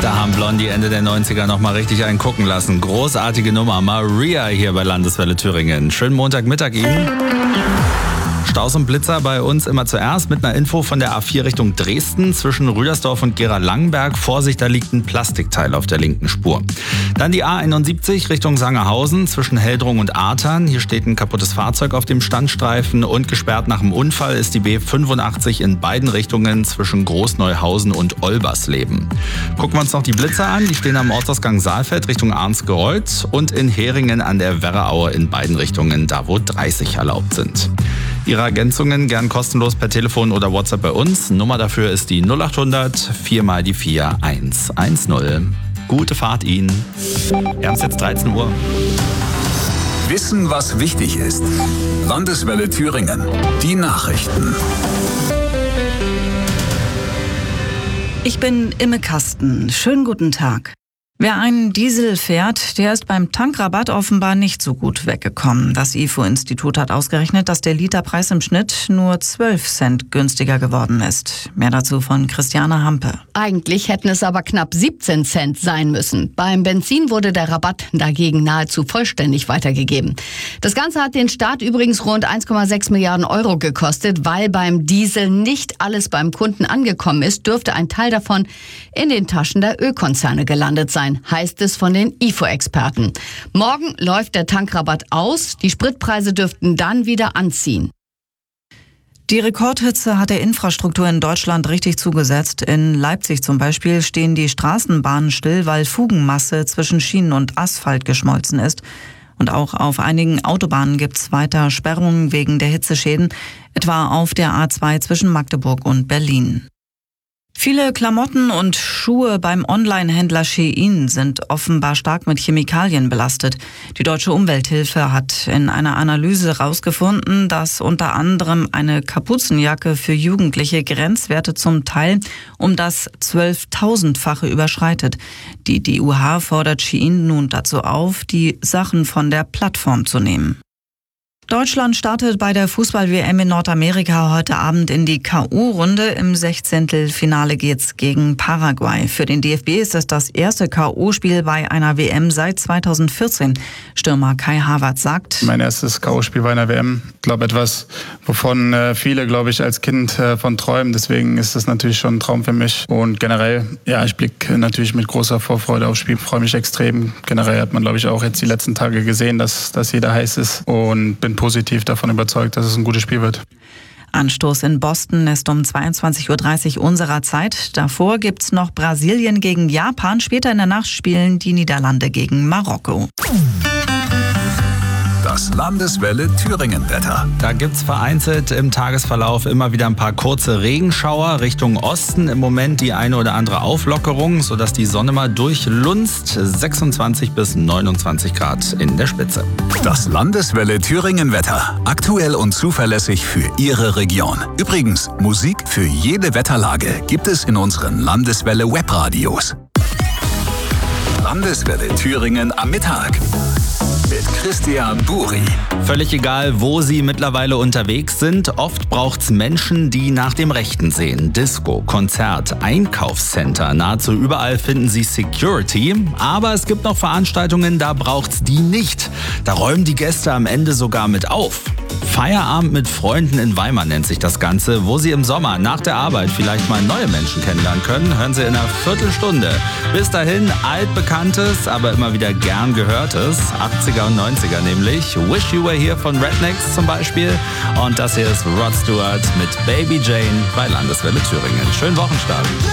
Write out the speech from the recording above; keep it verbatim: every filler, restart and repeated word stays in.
Da haben Blondie Ende der neunziger noch mal richtig einen gucken lassen. Großartige Nummer. Maria hier bei Landeswelle Thüringen. Schönen Montagmittag Ihnen. Staus und Blitzer bei uns immer zuerst mit einer Info von der A vier Richtung Dresden zwischen Rüdersdorf und Gera-Langenberg. Vorsicht, da liegt ein Plastikteil auf der linken Spur. Dann die A einundsiebzig Richtung Sangerhausen zwischen Heldrung und Artern. Hier steht ein kaputtes Fahrzeug auf dem Standstreifen und gesperrt nach dem Unfall ist die B fünfundachtzig in beiden Richtungen zwischen Großneuhausen und Olbersleben. Gucken wir uns noch die Blitzer an. Die stehen am Ortsausgang Saalfeld Richtung Arnsgereuth und in Heringen an der Werraaue in beiden Richtungen, da wo dreißig erlaubt sind. Ihre Ergänzungen gern kostenlos per Telefon oder WhatsApp bei uns. Nummer dafür ist die null achthundert vier mal die vier eins eins null. Gute Fahrt Ihnen. Wir haben es jetzt dreizehn Uhr. Wissen, was wichtig ist. Landeswelle Thüringen. Die Nachrichten. Ich bin Imme Kasten. Schönen guten Tag. Wer einen Diesel fährt, der ist beim Tankrabatt offenbar nicht so gut weggekommen. Das I F O-Institut hat ausgerechnet, dass der Literpreis im Schnitt nur zwölf Cent günstiger geworden ist. Mehr dazu von Christiane Hampe. Eigentlich hätten es aber knapp siebzehn Cent sein müssen. Beim Benzin wurde der Rabatt dagegen nahezu vollständig weitergegeben. Das Ganze hat den Staat übrigens rund eins Komma sechs Milliarden Euro gekostet. Weil beim Diesel nicht alles beim Kunden angekommen ist, dürfte ein Teil davon in den Taschen der Ölkonzerne gelandet sein, heißt es von den I F O-Experten. Morgen läuft der Tankrabatt aus. Die Spritpreise dürften dann wieder anziehen. Die Rekordhitze hat der Infrastruktur in Deutschland richtig zugesetzt. In Leipzig zum Beispiel stehen die Straßenbahnen still, weil Fugenmasse zwischen Schienen und Asphalt geschmolzen ist. Und auch auf einigen Autobahnen gibt es weiter Sperrungen wegen der Hitzeschäden, etwa auf der A zwei zwischen Magdeburg und Berlin. Viele Klamotten und Schuhe beim Online-Händler Shein sind offenbar stark mit Chemikalien belastet. Die Deutsche Umwelthilfe hat in einer Analyse herausgefunden, dass unter anderem eine Kapuzenjacke für Jugendliche Grenzwerte zum Teil um das zwölftausendfache überschreitet. Die D U H fordert Shein nun dazu auf, die Sachen von der Plattform zu nehmen. Deutschland startet bei der Fußball-W M in Nordamerika heute Abend in die K O-Runde. Im Sechzehntelfinale geht's gegen Paraguay. Für den D F B ist es das erste K O-Spiel bei einer W M seit zweitausendvierzehn. Stürmer Kai Havertz sagt: Mein erstes K O-Spiel bei einer W M. Ich glaube, etwas, wovon äh, viele, glaube ich, als Kind äh, von träumen. Deswegen ist das natürlich schon ein Traum für mich. Und generell, ja, ich blicke natürlich mit großer Vorfreude aufs Spiel. Freue mich extrem. Generell hat man, glaube ich, auch jetzt die letzten Tage gesehen, dass, dass jeder heiß ist. Und bin positiv davon überzeugt, dass es ein gutes Spiel wird. Anstoß in Boston ist um zweiundzwanzig Uhr dreißig unserer Zeit. Davor gibt's noch Brasilien gegen Japan. Später in der Nacht spielen die Niederlande gegen Marokko. Das Landeswelle Thüringen-Wetter. Da gibt's vereinzelt im Tagesverlauf immer wieder ein paar kurze Regenschauer Richtung Osten. Im Moment die eine oder andere Auflockerung, sodass die Sonne mal durchlunzt. sechsundzwanzig bis neunundzwanzig Grad in der Spitze. Das Landeswelle Thüringen-Wetter. Aktuell und zuverlässig für Ihre Region. Übrigens, Musik für jede Wetterlage gibt es in unseren Landeswelle Webradios. Landeswelle Thüringen am Mittag. Mit Christian Buri. Völlig egal, wo Sie mittlerweile unterwegs sind. Oft braucht's Menschen, die nach dem Rechten sehen. Disco, Konzert, Einkaufscenter. Nahezu überall finden Sie Security. Aber es gibt noch Veranstaltungen, da braucht's die nicht. Da räumen die Gäste am Ende sogar mit auf. Feierabend mit Freunden in Weimar nennt sich das Ganze, wo Sie im Sommer nach der Arbeit vielleicht mal neue Menschen kennenlernen können. Hören Sie in einer Viertelstunde. Bis dahin altbekanntes, aber immer wieder gern gehörtes. achtziger und neunziger nämlich. Wish You Were Here von Rednecks zum Beispiel. Und das hier ist Rod Stewart mit Baby Jane bei Landeswelle Thüringen. Schönen Wochenstart.